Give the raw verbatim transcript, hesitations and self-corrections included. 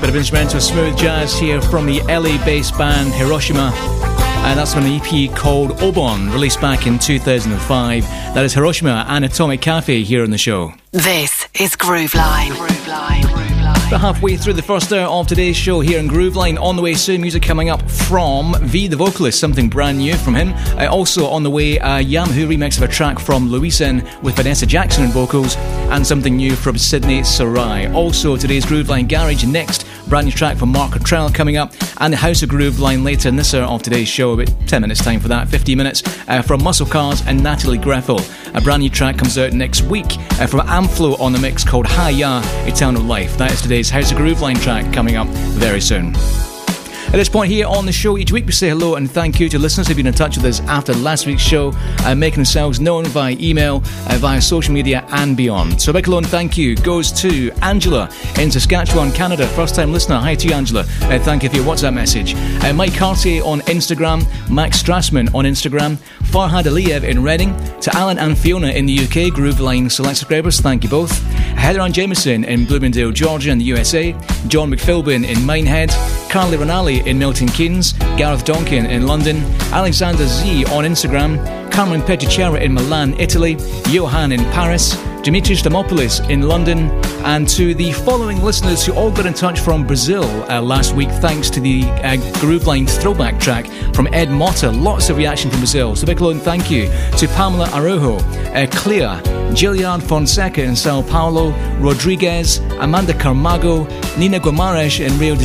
Bit of instrumental smooth jazz here from the L A-based band Hiroshima, and that's from an E P called Obon, released back in two thousand five. That is Hiroshima and Atomic Cafe here on the show. This is Grooveline. Grooveline. Grooveline. We're halfway through the first hour of today's show here in Grooveline. On the way soon, music coming up from V, the vocalist, something brand new from him. Uh, also on the way, a Yamaha remix of a track from Louisin with Vanessa Jackson on vocals, and something new from Sydney Sarai. Also today's Grooveline Garage next, brand new track from Mark Cottrell coming up, and the House of Grooveline later in this hour of today's show. About ten minutes time for that, fifteen minutes uh, from Muscle Cars and Natalie Greffel. A brand new track comes out next week uh, from Amflow on the mix called Hiya Eternal Life. That is today's House of Grooveline track coming up very soon. At this point here on the show, each week we say hello and thank you to listeners who've been in touch with us after last week's show, uh, making themselves known via email, uh, via social media and beyond. So a big hello and thank you goes to Angela in Saskatchewan, Canada, first time listener. Hi to you, Angela. Uh, thank you for your WhatsApp message. Uh, Mike Cartier on Instagram, Max Strassman on Instagram, Farhad Aliyev in Reading, to Alan and Fiona in the U K, Grooveline Select subscribers, thank you both. Heather Ann Jameson in Bloomingdale, Georgia in the U S A, John McPhilbin in Minehead, Carly Rinaldi in Milton Keynes, Gareth Donkin in London, Alexander Z on Instagram, Cameron Petticera in Milan, Italy, Johan in Paris, Dimitris Demopoulos in London, and to the following listeners who all got in touch from Brazil uh, last week thanks to the uh, Grooveline throwback track from Ed Motta. Lots of reaction from Brazil, so big hello and thank you to Pamela Araujo, uh, Clea, Gilliard Fonseca in Sao Paulo, Rodriguez, Amanda Carmago, Nina Guimarães in Rio de